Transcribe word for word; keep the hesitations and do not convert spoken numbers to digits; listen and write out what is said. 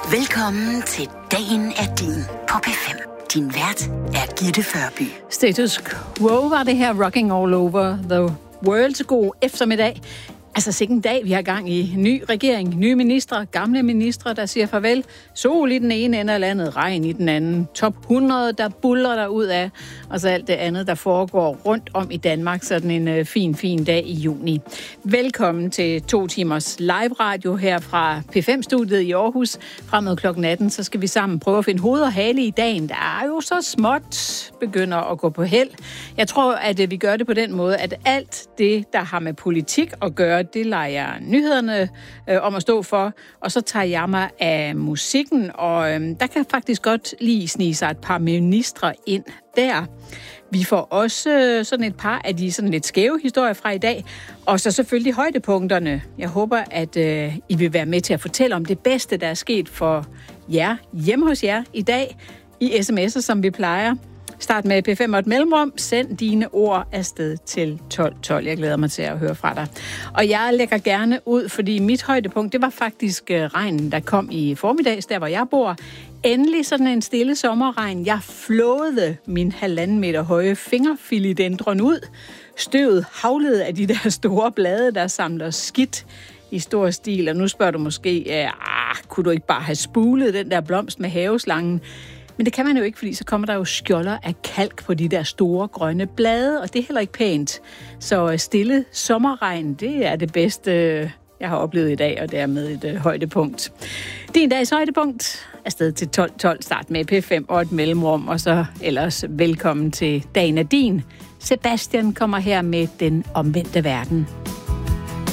Velkommen til Dagen er din på P fem. Din vært er Gitte Førby. Status quo var det her Rocking All Over the World. God eftermiddag. Altså sikke en dag, vi har gang i. Ny regering, nye ministre, gamle ministre, der siger farvel. Sol i den ene ende af landet, regn i den anden. Top hundrede, der buller der ud af. Og så alt det andet, der foregår rundt om i Danmark. Sådan en uh, fin, fin dag i juni. Velkommen til to timers live radio her fra P fem-studiet i Aarhus. Frem mod klokken atten, så skal vi sammen prøve at finde hoved og hale i dagen. Der er jo så småt begynder at gå på held. Jeg tror, at uh, vi gør det på den måde, at alt det, der har med politik at gøre, det lader jeg nyhederne øh, om at stå for, og så tager jeg mig af musikken, og øh, der kan faktisk godt lige snige sig et par ministre ind der. Vi får også øh, sådan et par af de sådan lidt skæve historier fra i dag, og så selvfølgelig højdepunkterne. Jeg håber, at øh, I vil være med til at fortælle om det bedste, der er sket for jer hjemme hos jer i dag, i sms'er, som vi plejer. Start med P fem og et mellemrum. Send dine ord afsted til tolv tolv. Jeg glæder mig til at høre fra dig. Og jeg lægger gerne ud, fordi mit højdepunkt, det var faktisk regnen, der kom i formiddags, der hvor jeg bor. Endelig sådan en stille sommerregn. Jeg flåede min halvanden meter høje fingerfilidendron ud. Støvet havlede af de der store blade, der samler skidt i stor stil. Og nu spørger du måske, ah, kunne du ikke bare have spulet den der blomst med haveslangen? Men det kan man jo ikke, fordi så kommer der jo skjolder af kalk på de der store grønne blade, og det er heller ikke pænt. Så stille sommerregn, det er det bedste, jeg har oplevet i dag, og dermed et uh, højdepunkt. Din dags højdepunkt er sted til tolv tolv. Start med P fem og et mellemrum, og så ellers velkommen til Dagen er din. Sebastian kommer her med Den omvendte verden.